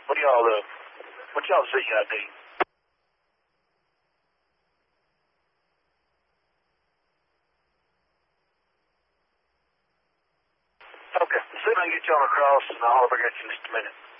What y'all see ID? Okay, see if I can get y'all across, and I'll holler back at you in just a minute.